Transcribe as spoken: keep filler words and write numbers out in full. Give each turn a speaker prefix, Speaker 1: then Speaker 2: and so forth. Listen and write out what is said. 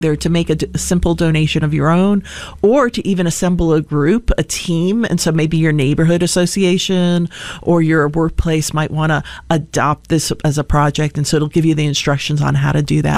Speaker 1: there to make a, d- a simple donation of your own, or to even assemble a group, a team. And so maybe your neighborhood association or your workplace might want to adopt this as a project. And so it'll give you the instructions on how to do that.